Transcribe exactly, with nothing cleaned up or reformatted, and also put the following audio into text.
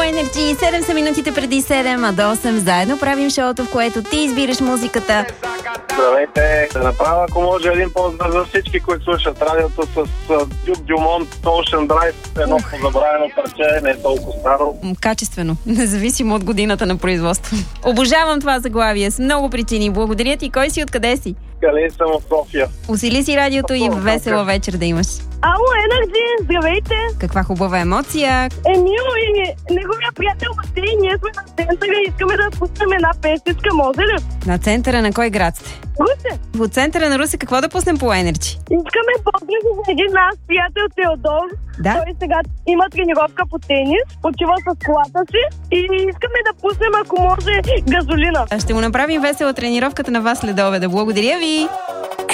Energy. седем са минутите преди седем, а до осем заедно правим шоуто, в което ти избираш музиката. Здравейте! Да направя, ако може, един поздрав за всички, които слушат радиото с Дюк Дюмонт, Ocean Drive, едно позабравено парче, не е толкова старо. Качествено, независимо от годината на производство. Обожавам това заглавие с много причини. Благодаря ти. Кой си, откъде си? Калин съм от София. Усили си радиото и весела вечер да имаш. Ало, Energy, здравейте! Каква хубава емоция! Емил и неговия приятел Матей, ние сме на центъра и искаме да пуснем една песничка, може ли? На центъра на кой град сте? Русе! От центъра на Русе какво да пуснем по Energy? Искаме поздрави за един наш приятел Теодор. Да? Той сега има тренировка по тенис, почива с колата си и искаме да пуснем, ако може, газолина. Ще му направим весела тренировката на вас след обеда. Благодаря ви!